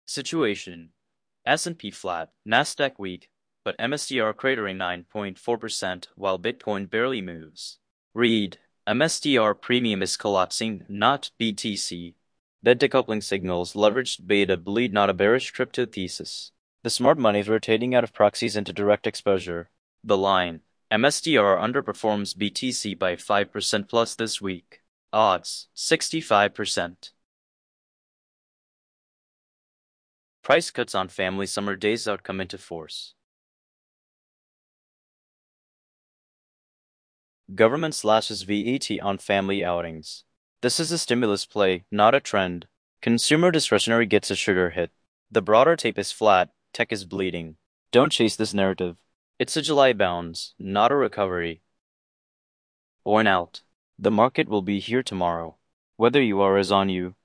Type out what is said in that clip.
Situation: S&P flat, Nasdaq weak, but MSTR cratering 9.4% while Bitcoin barely moves. Read: MSTR premium is collapsing, not BTC. Bit decoupling signals leveraged beta bleed, not a bearish crypto thesis. The smart money is rotating out of proxies into direct exposure. The line: MSTR underperforms BTC by 5% plus this week. Odds: 65%. Price cuts on family summer days out come into force. Government slashes VAT on family outings. This is a stimulus play, not a trend. Consumer discretionary gets a sugar hit. The broader tape is flat, tech is bleeding. Don't chase this narrative. It's a July bounce, not a recovery. Worn out. The market will be here tomorrow. Whether you are is on you.